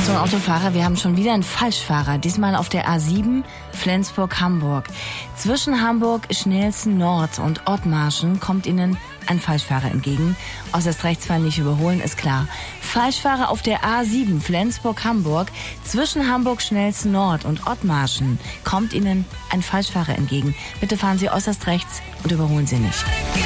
Achtung Autofahrer, wir haben schon wieder einen Falschfahrer. Diesmal auf der A7 Flensburg-Hamburg. Zwischen Hamburg-Schnelsen Nord und Othmarschen kommt Ihnen ein Falschfahrer entgegen. Äußerst rechtsfahren nicht überholen, ist klar. Falschfahrer auf der A7 Flensburg-Hamburg. Zwischen Hamburg-Schnelsen Nord und Othmarschen kommt Ihnen ein Falschfahrer entgegen. Bitte fahren Sie äußerst rechts und überholen Sie nicht.